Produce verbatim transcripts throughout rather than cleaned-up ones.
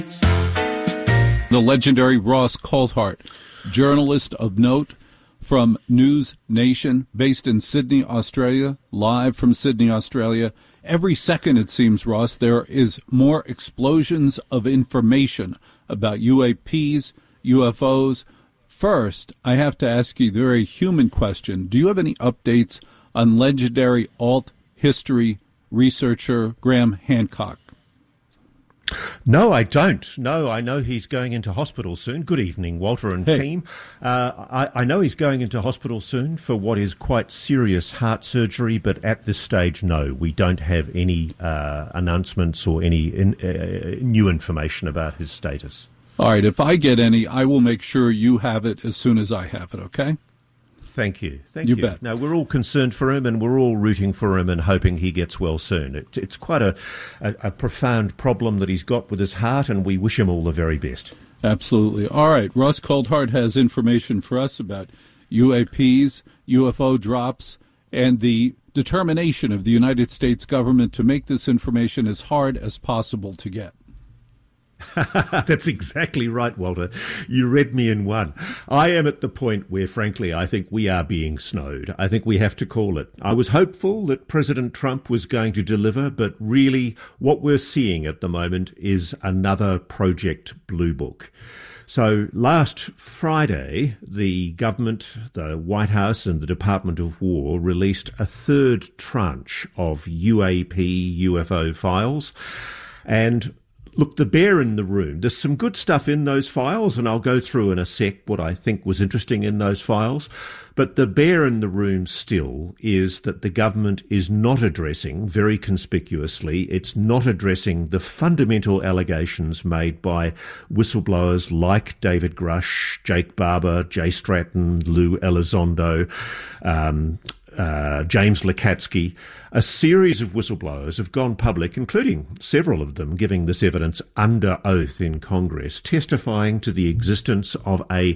The legendary Ross Coulthart, journalist of note from News Nation, based in Sydney, Australia, live from Sydney, Australia. Every second, it seems, Ross, there is more explosions of information about U A Ps, U F Os. First, I have to ask you the very human question. Do you have any updates on legendary alt history researcher Graham Hancock? No, I don't. No, I know he's going into hospital soon. Good evening, Walter and hey. team. Uh, I, I know he's going into hospital soon for what is quite serious heart surgery, but at this stage, no, we don't have any uh, announcements or any in, uh, new information about his status. All right, if I get any, I will make sure you have it as soon as I have it, okay? Thank you. Thank you. you. Bet. No, we're all concerned for him and we're all rooting for him and hoping he gets well soon. It, it's quite a, a, a profound problem that he's got with his heart, and we wish him all the very best. Absolutely. All right. Ross Coulthart has information for us about U A Ps, U F O drops, and the determination of the United States government to make this information as hard as possible to get. That's exactly right, Walter. You read me in one. I am at the point where, frankly, I think we are being snowed. I think we have to call it. I was hopeful that President Trump was going to deliver, but really what we're seeing at the moment is another Project Blue Book. So last Friday, the government, the White House and the Department of War released a third tranche of U A P U F O files. And look, the bear in the room, there's some good stuff in those files, and I'll go through in a sec what I think was interesting in those files. But the bear in the room still is that the government is not addressing, very conspicuously, it's not addressing the fundamental allegations made by whistleblowers like David Grush, Jake Barber, Jay Stratton, Lou Elizondo, um, Uh, James Lukatsky. A series of whistleblowers have gone public, including several of them giving this evidence under oath in Congress, testifying to the existence of a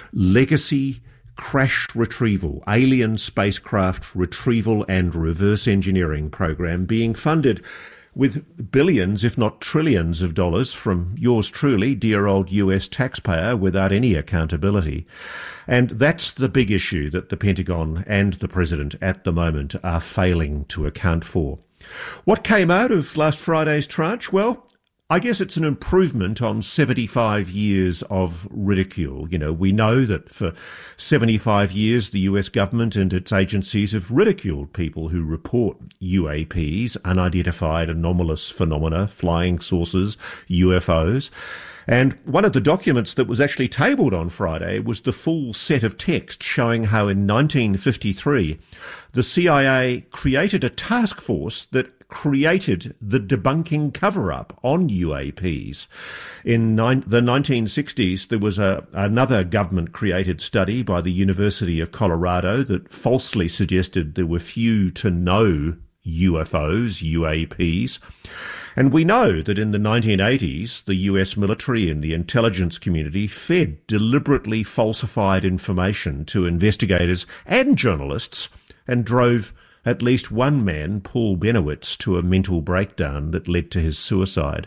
legacy crash retrieval, alien spacecraft retrieval and reverse engineering program being funded with billions, if not trillions of dollars from yours truly, dear old U S taxpayer, without any accountability. And that's the big issue that the Pentagon and the President at the moment are failing to account for. What came out of last Friday's tranche? Well, I guess it's an improvement on seventy-five years of ridicule. You know, we know that for seventy-five years, the U S government and its agencies have ridiculed people who report U A Ps, unidentified anomalous phenomena, flying saucers, U F Os. And one of the documents that was actually tabled on Friday was the full set of text showing how in nineteen fifty-three, the C I A created a task force that created the debunking cover-up on U A Ps. In nine, the nineteen sixties, there was a, another government-created study by the University of Colorado that falsely suggested there were few to no U F Os, U A Ps. And we know that in the nineteen eighties, the U S military and the intelligence community fed deliberately falsified information to investigators and journalists and drove at least one man, Paul Benowitz, to a mental breakdown that led to his suicide.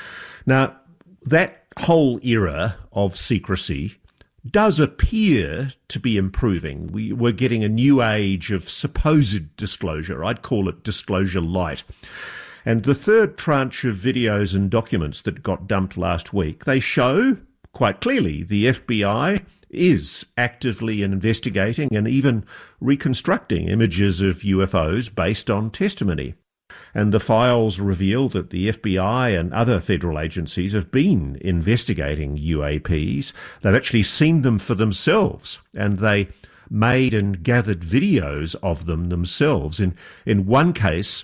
Now, that whole era of secrecy does appear to be improving. We, we're getting a new age of supposed disclosure. I'd call it disclosure light. And the third tranche of videos and documents that got dumped last week, they show quite clearly the F B I is actively investigating and even reconstructing images of U F Os based on testimony. And the files reveal that the F B I and other federal agencies have been investigating U A Ps. They've actually seen them for themselves, and they made and gathered videos of them themselves. In, in one case,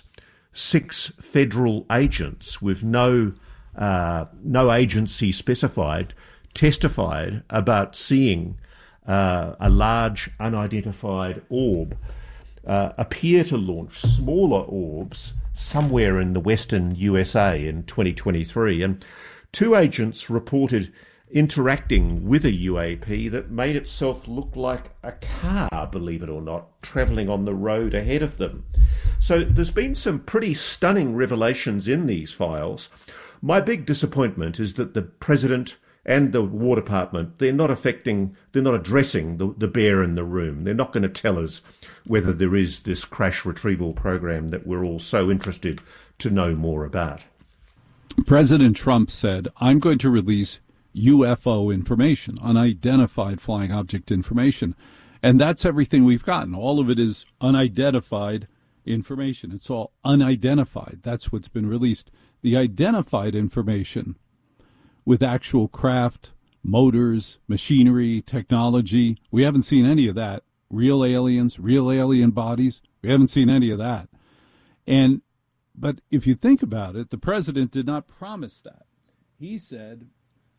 six federal agents with no uh, no agency specified testified about seeing uh, a large unidentified orb uh, appear to launch smaller orbs somewhere in the western U S A in twenty twenty-three. And two agents reported interacting with a U A P that made itself look like a car, believe it or not, travelling on the road ahead of them. So there's been some pretty stunning revelations in these files. My big disappointment is that the President and the War Department, they're not affecting, they're not addressing the, the bear in the room. They're not going to tell us whether there is this crash retrieval program that we're all so interested to know more about. President Trump said, I'm going to release U F O information, unidentified flying object information. And that's everything we've gotten. All of it is unidentified information. It's all unidentified. That's what's been released. The identified information with actual craft, motors, machinery, technology, we haven't seen any of that. Real aliens, real alien bodies, we haven't seen any of that. And but if you think about it, the president did not promise that. He said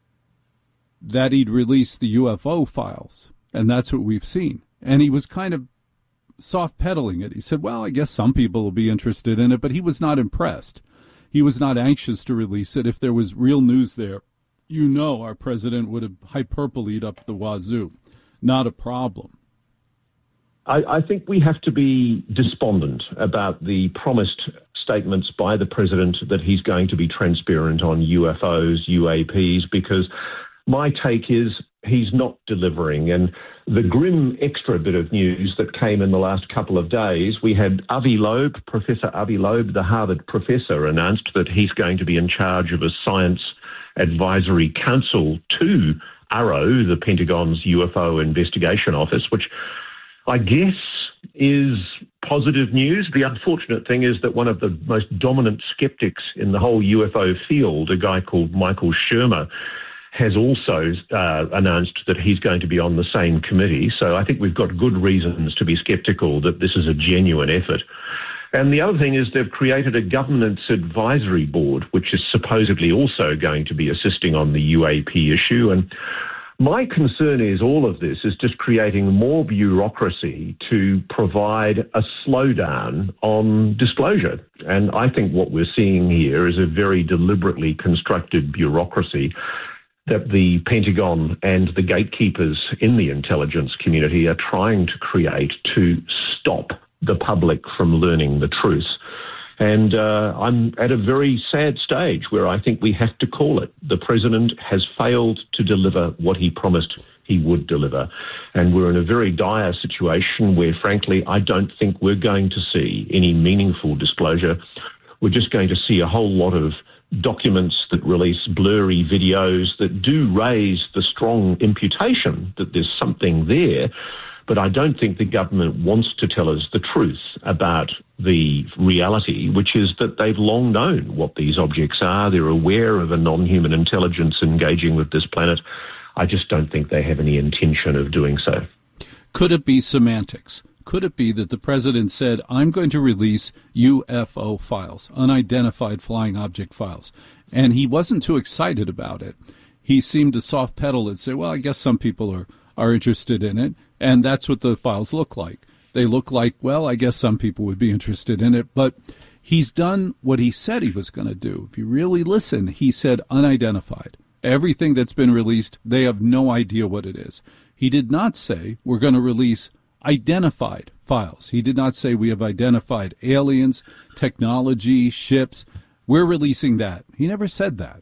that he'd release the U F O files, and that's what we've seen. And he was kind of soft-pedaling it. He said, well, I guess some people will be interested in it, but he was not impressed. He was not anxious to release it. If there was real news there, you know our president would have hyperboleed up the wazoo. Not a problem. I, I think we have to be despondent about the promised statements by the president that he's going to be transparent on U F Os, U A Ps, because my take is he's not delivering. And the grim extra bit of news that came in the last couple of days, we had Avi Loeb, Professor Avi Loeb, the Harvard professor, announced that he's going to be in charge of a science advisory council to AARO, the Pentagon's U F O investigation office, which I guess is positive news. The unfortunate thing is that one of the most dominant skeptics in the whole U F O field, a guy called Michael Shermer, has also uh, announced that he's going to be on the same committee. So I think we've got good reasons to be sceptical that this is a genuine effort. And the other thing is they've created a governance advisory board, which is supposedly also going to be assisting on the U A P issue. And my concern is all of this is just creating more bureaucracy to provide a slowdown on disclosure. And I think what we're seeing here is a very deliberately constructed bureaucracy that the Pentagon and the gatekeepers in the intelligence community are trying to create to stop the public from learning the truth. And uh, I'm at a very sad stage where I think we have to call it. The president has failed to deliver what he promised he would deliver. And we're in a very dire situation where, frankly, I don't think we're going to see any meaningful disclosure. We're just going to see a whole lot of documents that release blurry videos that do raise the strong imputation that there's something there. But I don't think the government wants to tell us the truth about the reality, which is that they've long known what these objects are. They're aware of a non-human intelligence engaging with this planet. I just don't think they have any intention of doing so. Could it be semantics? Could it be that the president said, I'm going to release U F O files, unidentified flying object files, and he wasn't too excited about it? He seemed to soft pedal and say, well, I guess some people are, are interested in it, and that's what the files look like. They look like, well, I guess some people would be interested in it, but he's done what he said he was going to do. If you really listen, he said unidentified. Everything that's been released, they have no idea what it is. He did not say we're going to release identified files. He did not say we have identified aliens, technology, ships. We're releasing that. He never said that.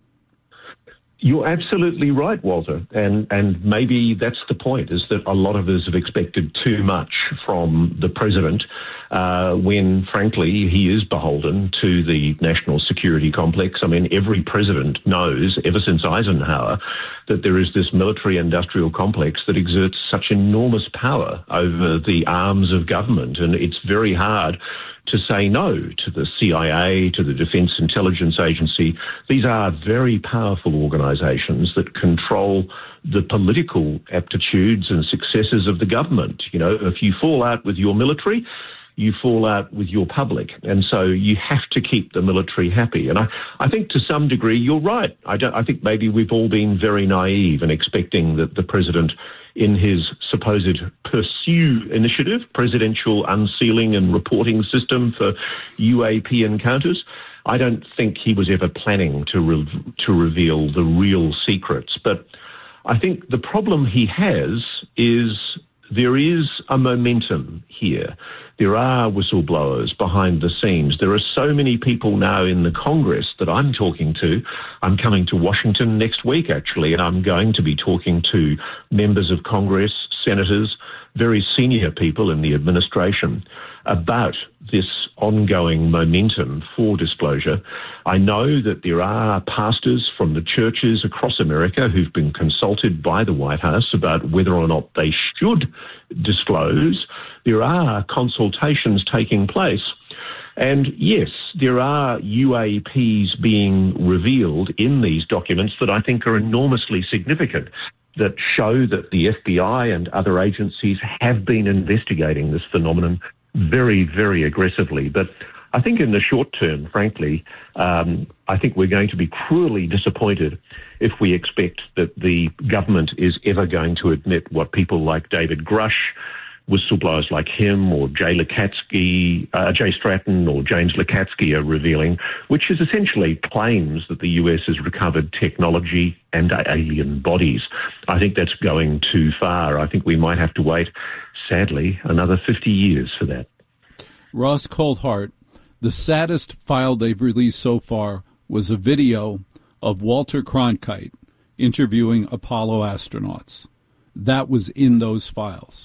You're absolutely right, Walter. And and maybe that's the point, is that a lot of us have expected too much from the president uh, when, frankly, he is beholden to the national security complex. I mean, every president knows, ever since Eisenhower, that there is this military-industrial complex that exerts such enormous power over the arms of government. And it's very hard to say no to the C I A, to the Defense Intelligence Agency. These are very powerful organizations that control the political aptitudes and successes of the government. You know, if you fall out with your military, you fall out with your public. And so you have to keep the military happy. And I, I think to some degree you're right. I, don't, I think maybe we've all been very naive in expecting that the president, in his supposed Pursue initiative, Presidential Unsealing and Reporting System for U A P encounters, I don't think he was ever planning to re- to reveal the real secrets. But I think the problem he has is there is a momentum here. There are whistleblowers behind the scenes. There are so many people now in the Congress that I'm talking to. I'm coming to Washington next week, actually, and I'm going to be talking to members of Congress, senators, very senior people in the administration about this ongoing momentum for disclosure. I know that there are pastors from the churches across America who've been consulted by the White House about whether or not they should disclose. There are consultations taking place. And yes, there are U A Ps being revealed in these documents that I think are enormously significant, that show that the F B I and other agencies have been investigating this phenomenon very, very aggressively. But I think in the short term, frankly, um, I think we're going to be cruelly disappointed if we expect that the government is ever going to admit what people like David Grush, whistleblowers like him, or Jay Lukatsky, uh, Jay Stratton or James Lukatsky are revealing, which is essentially claims that the U S has recovered technology and alien bodies. I think that's going too far. I think we might have to wait, sadly, another fifty years for that. Ross Coulthart, the saddest file they've released so far was a video of Walter Cronkite interviewing Apollo astronauts. That was in those files.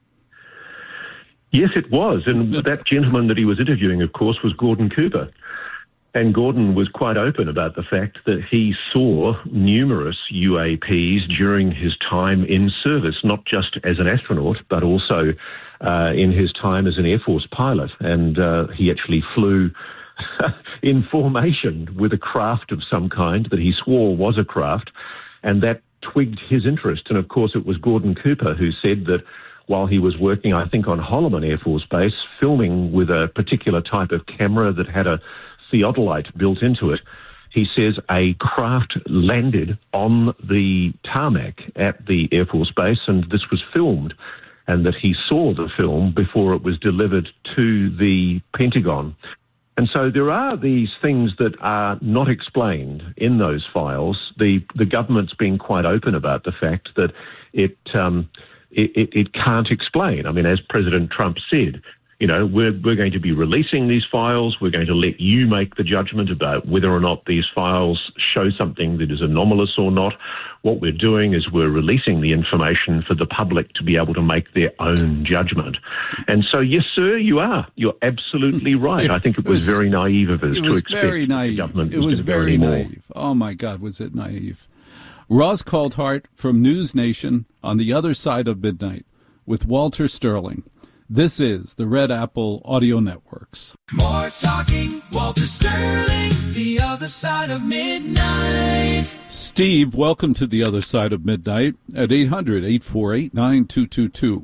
Yes, it was. And that gentleman that he was interviewing, of course, was Gordon Cooper. And Gordon was quite open about the fact that he saw numerous U A Ps during his time in service, not just as an astronaut, but also uh, in his time as an Air Force pilot. And uh, he actually flew in formation with a craft of some kind that he swore was a craft, and that twigged his interest. And, of course, it was Gordon Cooper who said that while he was working, I think, on Holloman Air Force Base, filming with a particular type of camera that had a theodolite built into it, he says a craft landed on the tarmac at the Air Force Base, and this was filmed, and that he saw the film before it was delivered to the Pentagon. And so there are these things that are not explained in those files. The the government's been quite open about the fact that it um, it, it, it can't explain. I mean, as President Trump said, you know, we're we're going to be releasing these files. We're going to let you make the judgment about whether or not these files show something that is anomalous or not. What we're doing is we're releasing the information for the public to be able to make their own judgment. And so, yes, sir, you are. You're absolutely right. I think it was, it was very naive of us to expect very naive. the government It was, was very naive. More. Oh, my God, was it naive. Ross Coulthart from News Nation on the other side of midnight with Walter Sterling. This is the Red Apple Audio Networks. More talking, Walter Sterling, the other side of midnight. Steve, welcome to the other side of midnight at eight hundred, eight four eight, nine two two two.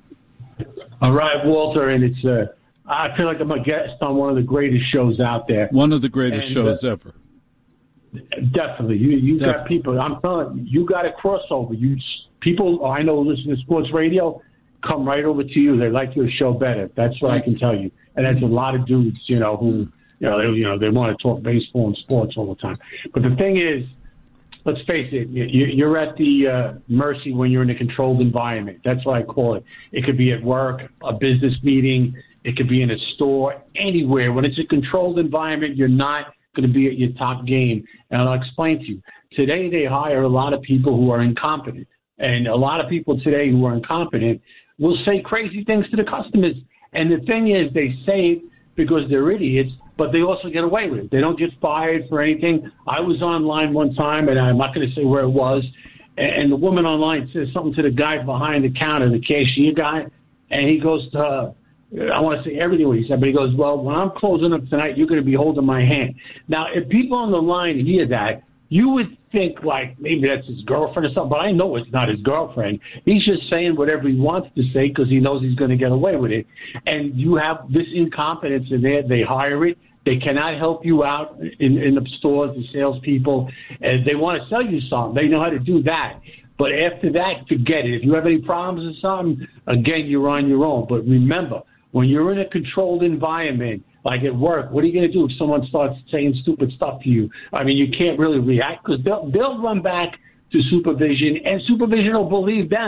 All right, Walter, and it's uh, I feel like I'm a guest on one of the greatest shows out there. One of the greatest and, shows uh, ever. Definitely. You you Definitely. got people, I'm telling you, you got a crossover. You people I know listen to sports radio, come right over to you. They like your show better. That's what I can tell you. And there's a lot of dudes, you know, who, you know, they, you know, they want to talk baseball and sports all the time. But the thing is, let's face it, you, you're at the uh, mercy when you're in a controlled environment. That's what I call it. It could be at work, a business meeting. It could be in a store, anywhere. When it's a controlled environment, you're not going to be at your top game. And I'll explain to you. Today, they hire a lot of people who are incompetent. And a lot of people today who are incompetent will say crazy things to the customers. And the thing is, they say it because they're idiots, but they also get away with it. They don't get fired for anything. I was online one time, and I'm not going to say where it was, and the woman online says something to the guy behind the counter, the cashier guy, and he goes to her, I want to say everything what he said, but he goes, well, when I'm closing up tonight, you're going to be holding my hand. Now, if people on the line hear that, you would think like maybe that's his girlfriend or something, but I know it's not his girlfriend. He's just saying whatever he wants to say because he knows he's going to get away with it. And you have this incompetence in there. They hire it. They cannot help you out in, in the stores, the salespeople. And they want to sell you something. They know how to do that. But after that, forget it. If you have any problems or something, again, you're on your own. But remember, when you're in a controlled environment, like at work, what are you going to do if someone starts saying stupid stuff to you? I mean, you can't really react because they'll, they'll run back to supervision, and supervision will believe them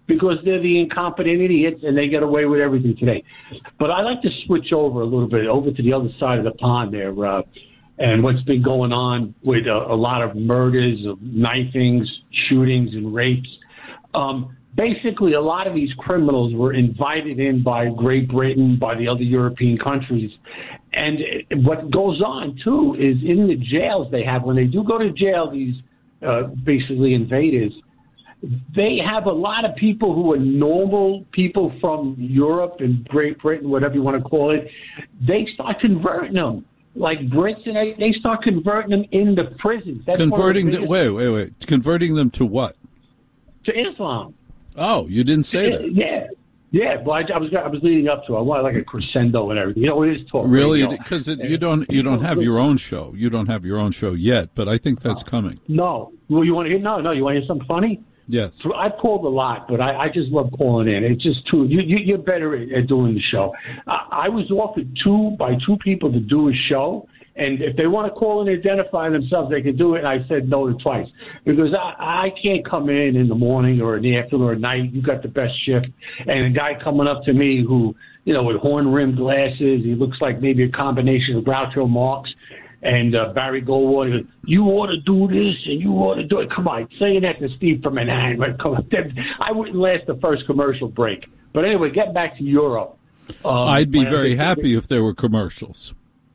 because they're the incompetent idiots and they get away with everything today. But I'd like to switch over a little bit, over to the other side of the pond there, uh, and what's been going on with a, a lot of murders, of knifings, shootings, and rapes. Um, basically, a lot of these criminals were invited in by Great Britain, by the other European countries. And what goes on, too, is in the jails they have, when they do go to jail, these uh, basically invaders, they have a lot of people who are normal people from Europe and Great Britain, whatever you want to call it. They start converting them. Like Brits, and they, they start converting them into prisons. That's converting the them, wait, wait, wait. Converting them to what? To Islam. Oh, you didn't say yeah, that. Yeah. Yeah, well, I, I was I was leading up to it. I wanted like a crescendo and everything. You know, it is talk really, radio. because you don't you don't have your own show. You don't have your own show yet, but I think that's coming. No, well, you want to hear? No, no, you want to hear something funny? Yes. So I've called a lot, but I, I just love calling in. It's just too. You, you you're better at, at doing the show. I, I was offered two by two people to do a show. And if they want to call and identify themselves, they can do it. And I said no to twice because I, I can't come in in the morning or in the afternoon or at night. You got the best shift. And a guy coming up to me who, you know, with horn-rimmed glasses, he looks like maybe a combination of Groucho Marx and uh, Barry Goldwater. You ought to do this and you ought to do it. Come on, saying that to Steve from Manhattan. Come on. I wouldn't last the first commercial break. But anyway, getting back to Europe. Um, I'd be very happy if there were commercials.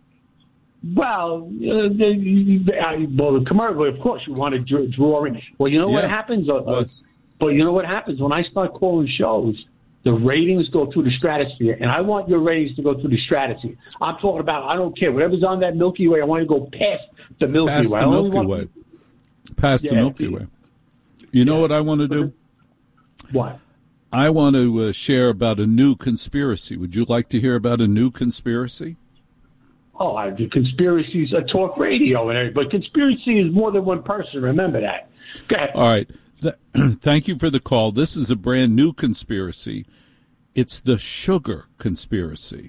Well, uh, the, uh, well, the commercial, of course, you want to draw, draw in. Well, you know yeah. what happens? Uh, uh, but you know what happens when I start calling shows? The ratings go through the stratosphere, and I want your ratings to go through the stratosphere. I'm talking about, I don't care, whatever's on that Milky Way, I want to go past the Milky past Way. The Milky want... Way. Past yeah, the Milky Way. You know yeah. what I want to do? What? I want to uh, share about a new conspiracy. Would you like to hear about a new conspiracy? Oh, I do conspiracies, a talk radio and everything. But conspiracy is more than one person. Remember that. Go ahead. All right. Th- thank you for the call. This is a brand new conspiracy. It's the sugar conspiracy.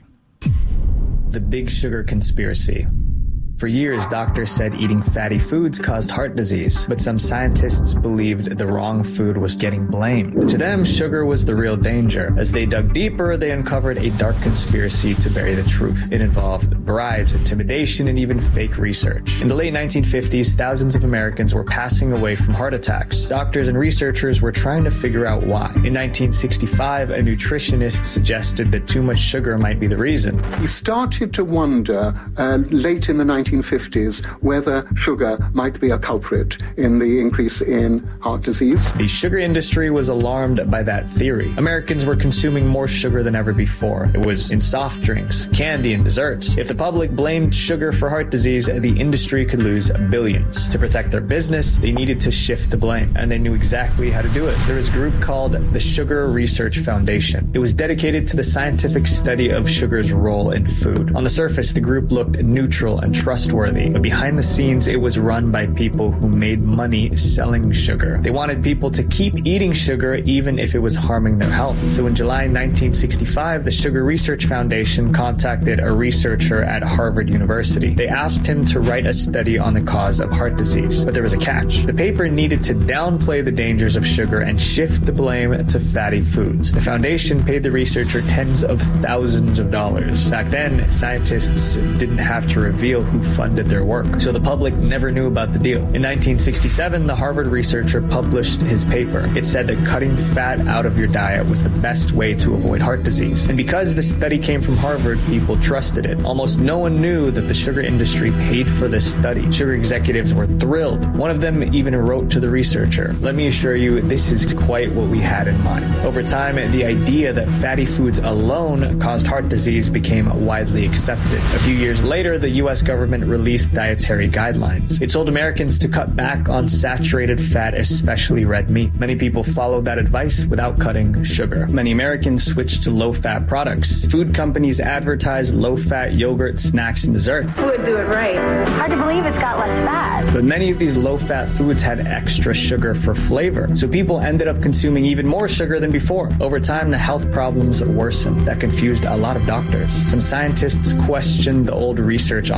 The big sugar conspiracy. For years, doctors said eating fatty foods caused heart disease, but some scientists believed the wrong food was getting blamed. To them, sugar was the real danger. As they dug deeper, they uncovered a dark conspiracy to bury the truth. It involved bribes, intimidation, and even fake research. In the late nineteen fifties, thousands of Americans were passing away from heart attacks. Doctors and researchers were trying to figure out why. In nineteen sixty-five, a nutritionist suggested that too much sugar might be the reason. We started to wonder uh, late in the nineteen fifties whether sugar might be a culprit in the increase in heart disease. The sugar industry was alarmed by that theory. Americans were consuming more sugar than ever before. It was in soft drinks, candy, and desserts. If the public blamed sugar for heart disease, the industry could lose billions. To protect their business, they needed to shift the blame, and they knew exactly how to do it. There was a group called the Sugar Research Foundation. It was dedicated to the scientific study of sugar's role in food. On the surface, the group looked neutral and trustworthy. Trustworthy, but behind the scenes, it was run by people who made money selling sugar. They wanted people to keep eating sugar even if it was harming their health. So in July nineteen sixty-five, the Sugar Research Foundation contacted a researcher at Harvard University. They asked him to write a study on the cause of heart disease, but there was a catch. The paper needed to downplay the dangers of sugar and shift the blame to fatty foods. The foundation paid the researcher tens of thousands of dollars. Back then, scientists didn't have to reveal who funded their work, so the public never knew about the deal. In nineteen sixty-seven, the Harvard researcher published his paper. It said that cutting fat out of your diet was the best way to avoid heart disease. And because the study came from Harvard, people trusted it. Almost no one knew that the sugar industry paid for this study. Sugar executives were thrilled. One of them even wrote to the researcher, "Let me assure you, this is quite what we had in mind." Over time, the idea that fatty foods alone caused heart disease became widely accepted. A few years later, the U S government released dietary guidelines. It told Americans to cut back on saturated fat, especially red meat. Many people followed that advice without cutting sugar. Many Americans switched to low-fat products. Food companies advertised low-fat yogurt, snacks, and dessert. Who would do it right? Hard to believe it's got less fat. But many of these low-fat foods had extra sugar for flavor, so people ended up consuming even more sugar than before. Over time, the health problems worsened. That confused a lot of doctors. Some scientists questioned the old research on fat and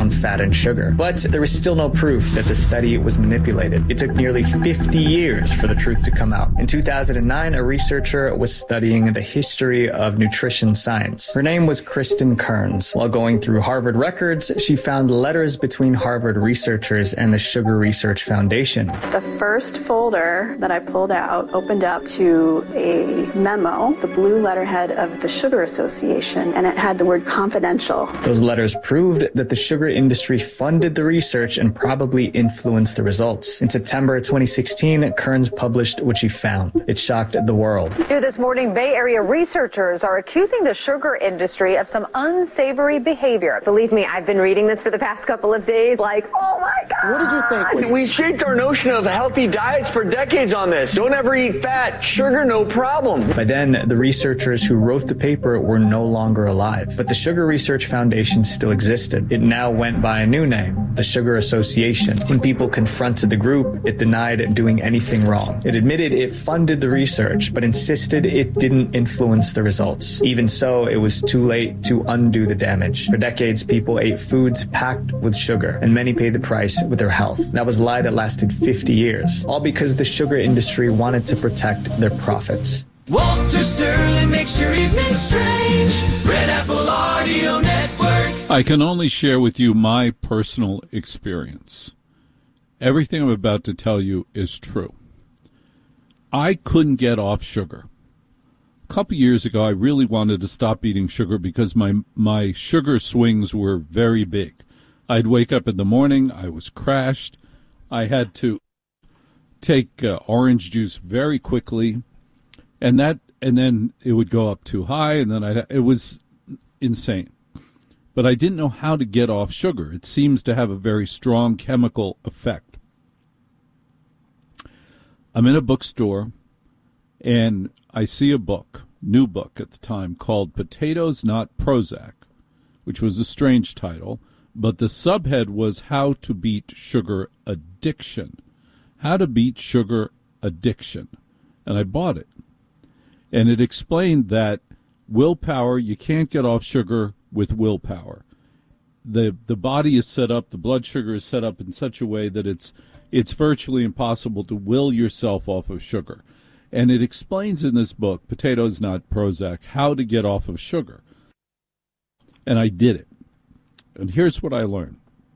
in sugar. But there was still no proof that the study was manipulated. It took nearly fifty years for the truth to come out. In two thousand nine, a researcher was studying the history of nutrition science. Her name was Kristen Kearns. While going through Harvard records, she found letters between Harvard researchers and the Sugar Research Foundation. The first folder that I pulled out opened up to a memo, the blue letterhead of the Sugar Association, and it had the word confidential. Those letters proved that the sugar industry funded the research and probably influenced the results. In September twenty sixteen, Kearns published what she found. It shocked the world. Here this morning, Bay Area researchers are accusing the sugar industry of some unsavory behavior. Believe me, I've been reading this for the past couple of days like, oh my God. What did you think? We, we shaped our notion of healthy diets for decades on this. Don't ever eat fat, sugar, no problem. By then, the researchers who wrote the paper were no longer alive, but the Sugar Research Foundation still existed. It now went by a new name, the Sugar Association. When people confronted the group, it denied doing anything wrong. It admitted it funded the research, but insisted it didn't influence the results. Even so, it was too late to undo the damage. For decades, people ate foods packed with sugar, and many paid the price with their health. That was a lie that lasted fifty years, all because the sugar industry wanted to protect their profits. Walter Sterling makes your evening strange. Red Apple Audio Network. I can only share with you my personal experience. Everything I'm about to tell you is true. I couldn't get off sugar. A couple years ago, I really wanted to stop eating sugar because my my sugar swings were very big. I'd wake up in the morning, I was crashed. I had to take uh, orange juice very quickly, and that and then it would go up too high, and then I it was insane. But I didn't know how to get off sugar. It seems to have a very strong chemical effect. I'm in a bookstore, and I see a book, new book at the time, called Potatoes Not Prozac, which was a strange title, but the subhead was How to Beat Sugar Addiction. How to Beat Sugar Addiction. And I bought it. And it explained that willpower, you can't get off sugar with willpower. The the body is set up, the blood sugar is set up in such a way that it's it's virtually impossible to will yourself off of sugar. And it explains in this book, Potatoes Not Prozac, how to get off of sugar. And I did it. And here's what I learned.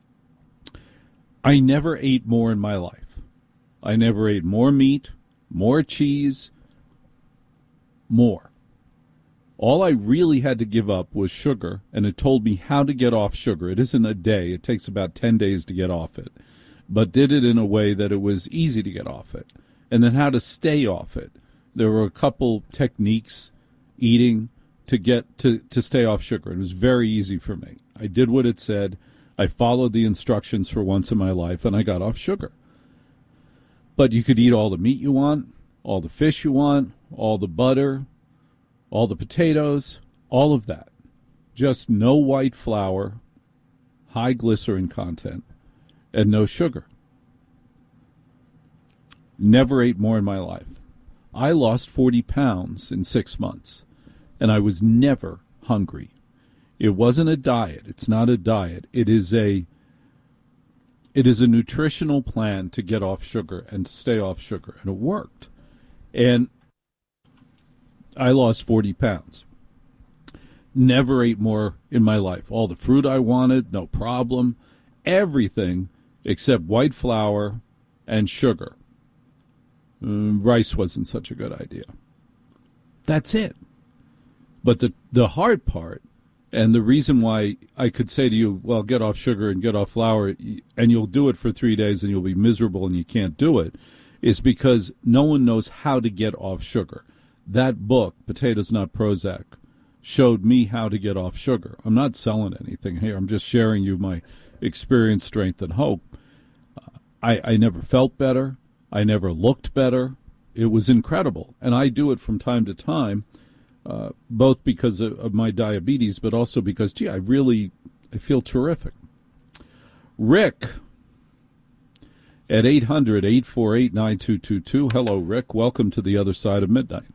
I never ate more in my life. I never ate more meat, more cheese, more. All I really had to give up was sugar, and it told me how to get off sugar. It isn't a day. It takes about ten days to get off it, but did it in a way that it was easy to get off it, and then how to stay off it. There were a couple techniques eating to get to, to stay off sugar. It was very easy for me. I did what it said. I followed the instructions for once in my life, and I got off sugar. But you could eat all the meat you want, all the fish you want, all the butter, all the potatoes, all of that. Just no white flour, high glycerin content, and no sugar. Never ate more in my life. I lost forty pounds in six months, and I was never hungry. It wasn't a diet. It's not a diet. It is a it is a nutritional plan to get off sugar and stay off sugar, and it worked. And I lost forty pounds. Never ate more in my life. All the fruit I wanted, no problem. Everything except white flour and sugar. Mm, rice wasn't such a good idea. That's it. But the the hard part, and the reason why I could say to you, well, get off sugar and get off flour, and you'll do it for three days and you'll be miserable and you can't do it, is because no one knows how to get off sugar. That book, Potatoes Not Prozac, showed me how to get off sugar. I'm not selling anything here. I'm just sharing you my experience, strength, and hope. Uh, I, I never felt better. I never looked better. It was incredible. And I do it from time to time, uh, both because of, of my diabetes, but also because, gee, I really I feel terrific. Rick at eight hundred, eight four eight, nine two two two. Hello, Rick. Welcome to the other side of midnight.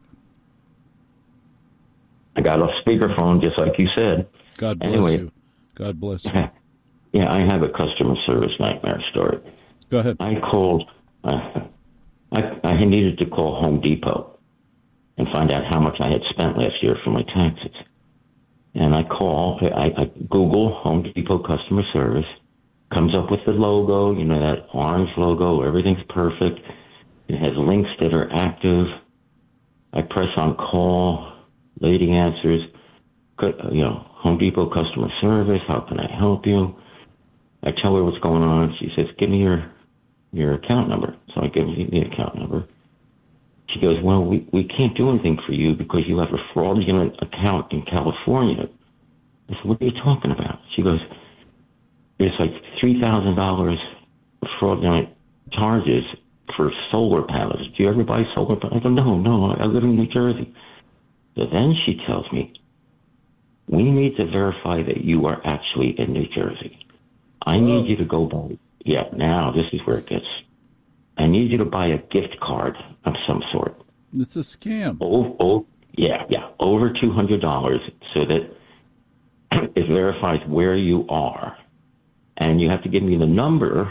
I got a speakerphone, just like you said. God bless anyway, you. God bless you. Yeah, I have a customer service nightmare story. Go ahead. I called, uh, I, I needed to call Home Depot and find out how much I had spent last year for my taxes. And I call, I, I Google Home Depot customer service, comes up with the logo, you know, that orange logo, everything's perfect. It has links that are active. I press on call, lady answers, you know, Home Depot customer service, how can I help you? I tell her what's going on. She says, give me your your account number. So I give her the account number. She goes, well, we, we can't do anything for you because you have a fraudulent account in California. I said, what are you talking about? She goes, there's like three thousand dollars fraudulent charges for solar panels. Do you ever buy solar panels? I go, no, no, I live in New Jersey. So then she tells me, we need to verify that you are actually in New Jersey. I need you to go buy, yeah, now this is where it gets, I need you to buy a gift card of some sort. It's a scam. Oh, oh yeah, yeah, over two hundred dollars so that it verifies where you are. And you have to give me the number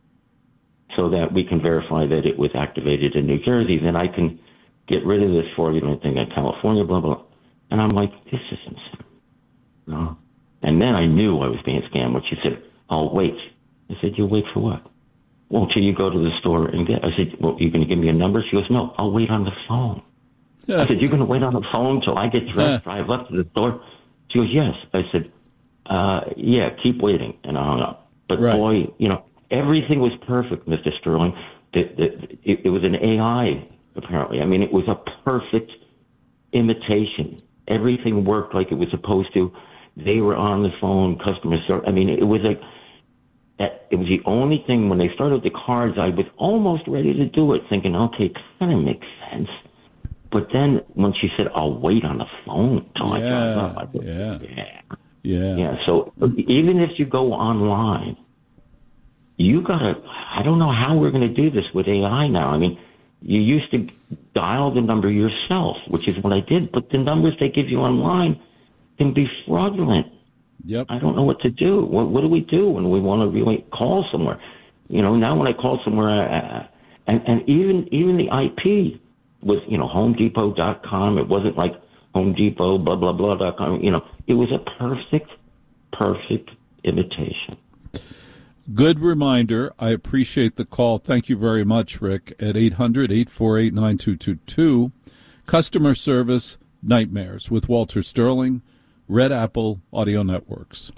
so that we can verify that it was activated in New Jersey. Then I can get rid of this fraudulent thing in California, blah, blah. And I'm like, this is insane. No. And then I knew I was being scammed when she said, I'll wait. I said, you'll wait for what? Well, till you go to the store and get, I said, well, you're going to give me a number? She goes, no, I'll wait on the phone. I said, you're going to wait on the phone till I get dressed, drive up to the store? She goes, yes. I said, uh, yeah, keep waiting. And I hung up. But right. boy, you know, everything was perfect, Mister Sterling. The, the, it, it was an A I, apparently. I mean, it was a perfect imitation. Everything worked like it was supposed to. They were on the phone, customer service. I mean, it was like, it was the only thing when they started the cards, I was almost ready to do it, thinking, okay, kind of makes sense. But then when she said, I'll wait on the phone till yeah, I drive up, I thought, yeah. yeah. Yeah. Yeah. So even if you go online, you gotta, I don't know how we're going to do this with A I now. I mean, you used to dial the number yourself, which is what I did, but the numbers they give you online can be fraudulent. Yep. I don't know what to do. What, what do we do when we want to really call somewhere? You know, now when I call somewhere, uh, and, and even, even the I P was, you know, home depot dot com. It wasn't like Home Depot, blah, blah, blah, dot com. You know, it was a perfect, perfect imitation. Good reminder. I appreciate the call. Thank you very much, Rick, at eight hundred, eight four eight, nine two two two. Customer Service Nightmares with Walter Sterling, Red Apple Audio Networks.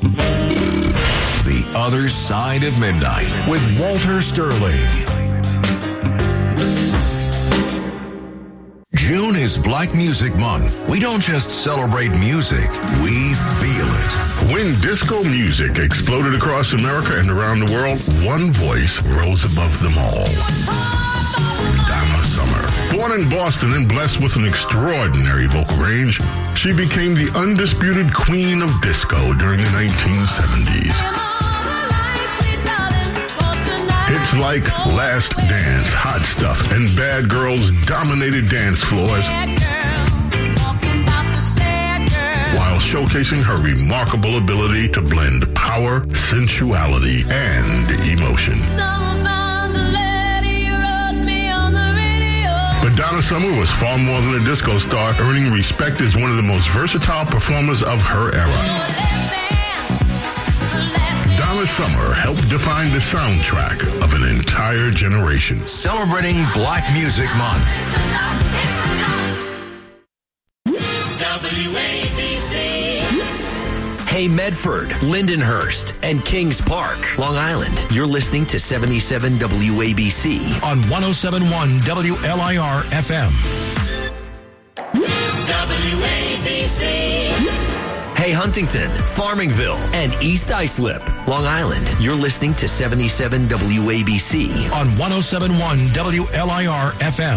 The Other Side of Midnight with Walter Sterling. June is Black Music Month. We don't just celebrate music, we feel it. When disco music exploded across America and around the world, one voice rose above them all. Donna Summer. Born in Boston and blessed with an extraordinary vocal range, she became the undisputed queen of disco during the nineteen seventies. Hits like Last Dance, Hot Stuff, and Bad Girls dominated dance floors while showcasing her remarkable ability to blend power, sensuality, and emotion. But Donna Summer was far more than a disco star, earning respect as one of the most versatile performers of her era. Donna Summer helped define the soundtrack of an entire generation. Celebrating Black Music Month. W A B C. Hey, Medford, Lindenhurst, and Kings Park, Long Island. You're listening to seventy-seven W A B C on one oh seven point one W L I R F M. W A B C. Hey, Huntington, Farmingville, and East Islip, Long Island. You're listening to seventy-seven W A B C on one oh seven point one W L I R F M.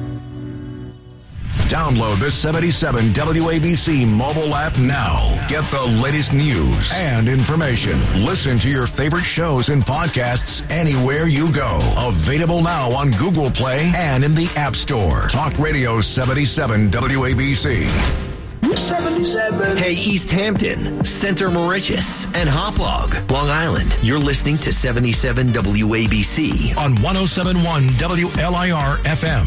Download the seventy-seven W A B C mobile app now. Get the latest news and information. Listen to your favorite shows and podcasts anywhere you go. Available now on Google Play and in the App Store. Talk Radio seventy-seven W A B C. seventy-seven. Hey, East Hampton, Center Moriches, and Hauppauge, Long Island. You're listening to seventy-seven W A B C on one oh seven point one W L I R F M.